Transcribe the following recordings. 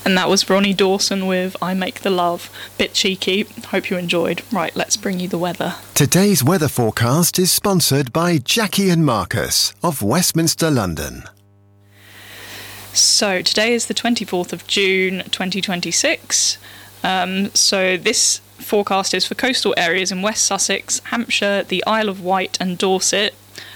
And that was Ronnie Dawson with I Make the Love. Bit cheeky. Hope you enjoyed. Right, let's bring you the weather. Today's weather forecast is sponsored by Jackie and Marcus of Westminster, London. So today is the 24th of June 2026. So this forecast is for coastal areas in West Sussex, Hampshire, the Isle of Wight and Dorset.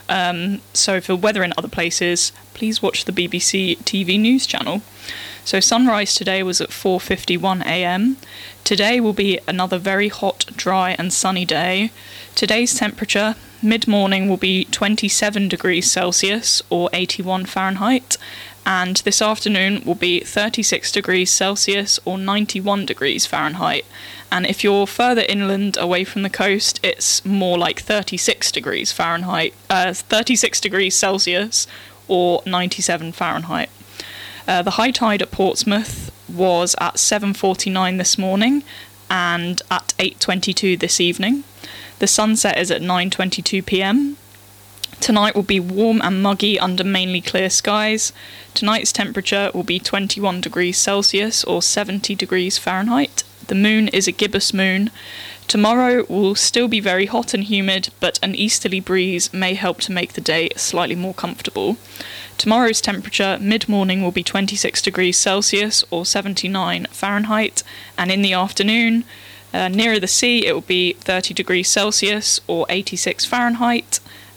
So for weather in other places, please watch the BBC TV news channel. So sunrise today was at 4:51 a.m. Today will be another very hot, dry and sunny day. Today's temperature, mid-morning, will be 27 degrees Celsius or 81 Fahrenheit. And this afternoon will be 36 degrees Celsius or 91 degrees Fahrenheit. And if you're further inland away from the coast, it's more like 36 degrees Fahrenheit, 36 degrees Celsius or 97 Fahrenheit. The high tide at Portsmouth was at 7:49 this morning and at 8:22 this evening. The sunset is at 9:22 p.m. Tonight will be warm and muggy under mainly clear skies. Tonight's temperature will be 21 degrees Celsius or 70 degrees Fahrenheit. The moon is a gibbous moon. Tomorrow will still be very hot and humid, but an easterly breeze may help to make the day slightly more comfortable. Tomorrow's temperature, mid-morning, will be 26 degrees Celsius or 79 Fahrenheit, and in the afternoon, nearer the sea, it will be 30 degrees Celsius or 86 Fahrenheit.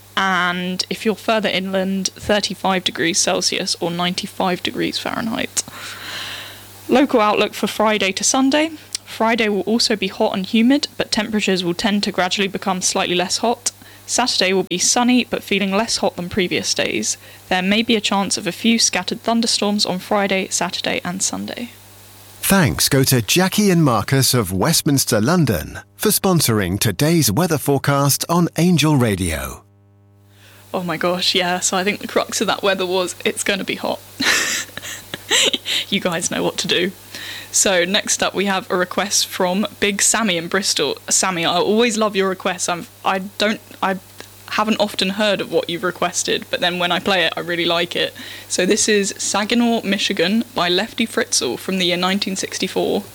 And if you're further inland, 35 degrees Celsius or 95 degrees Fahrenheit. Local outlook for Friday to Sunday. Friday will also be hot and humid, but temperatures will tend to gradually become slightly less hot. Saturday will be sunny, but feeling less hot than previous days. There may be a chance of a few scattered thunderstorms on Friday, Saturday and Sunday. Thanks go to Jackie and Marcus of Westminster, London for sponsoring today's weather forecast on Angel Radio. Oh my gosh, yeah, so I think the crux of that weather was it's going to be hot. You guys know what to do. So next up we have a request from Big Sammy in Bristol. Sammy, I always love your requests. I haven't often heard of what you've requested, but then when I play it, I really like it. So this is Saginaw, Michigan by Lefty Fritzl from the year 1964.